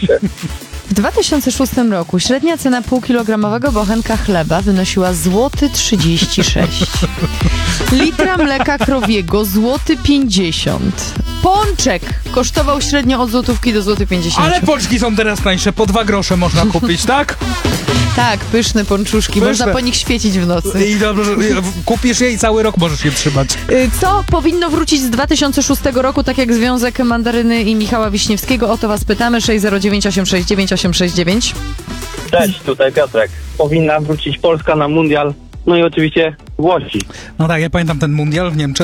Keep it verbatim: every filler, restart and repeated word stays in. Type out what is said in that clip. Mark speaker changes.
Speaker 1: najważniejsze.
Speaker 2: W dwa tysiące szóstym roku średnia cena półkilogramowego bochenka chleba wynosiła złoty trzydzieści sześć. Litra mleka krowiego złoty pięćdziesiąt. Pączek kosztował średnio od złotówki do złoty pięćdziesiąt.
Speaker 3: Ale pączki są teraz tańsze, po dwa grosze można kupić, tak?
Speaker 2: Tak, pyszne pączuszki,
Speaker 3: Pyszne.
Speaker 2: można po nich świecić w nocy.
Speaker 3: I dobrze, kupisz je i cały rok możesz je trzymać.
Speaker 2: Y, Co powinno wrócić z dwa tysiące szóstego roku, tak jak Związek Mandaryny i Michała Wiśniewskiego? O to was pytamy. sześć zero dziewięć osiem sześć dziewięć osiem sześć dziewięć.
Speaker 1: Cześć, tutaj Piotrek. Powinna wrócić Polska na mundial, no i oczywiście Włosi.
Speaker 3: No tak, ja pamiętam ten mundial w Niemczech.